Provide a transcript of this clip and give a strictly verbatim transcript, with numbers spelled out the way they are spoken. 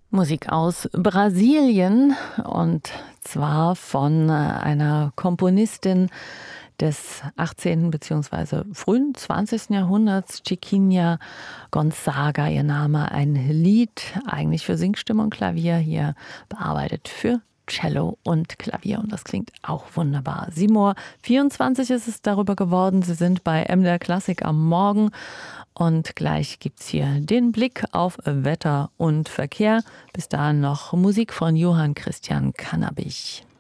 Musik aus Brasilien und zwar von einer Komponistin des achtzehnten bzw. frühen zwanzigsten Jahrhunderts, Chiquinha Gonzaga, ihr Name, ein Lied eigentlich für Singstimme und Klavier, hier bearbeitet für Cello und Klavier und das klingt auch wunderbar. sieben Uhr vierundzwanzig ist es darüber geworden. Sie sind bei M D R Klassik am Morgen und gleich gibt's hier den Blick auf Wetter und Verkehr. Bis dahin noch Musik von Johann Christian Cannabich.